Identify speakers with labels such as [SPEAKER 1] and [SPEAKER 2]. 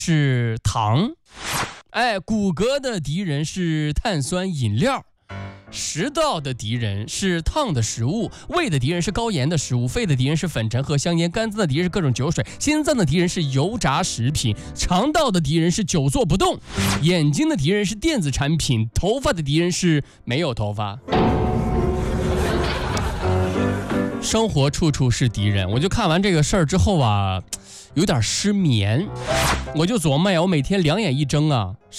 [SPEAKER 1] 是糖，骨骼的敌人是碳酸饮料，食道的敌人是烫的食物，胃的敌人是高盐的食物，肺的敌人是粉尘和香烟，肝脏的敌人是各种酒水，心脏的敌人是油炸食品，肠道的敌人是久坐不动，眼睛的敌人是电子产品，头发的敌人是没有头发。生活处处是敌人，我就看完这个事儿之后啊，有点失眠，我就琢磨呀，我每天两眼一睁啊，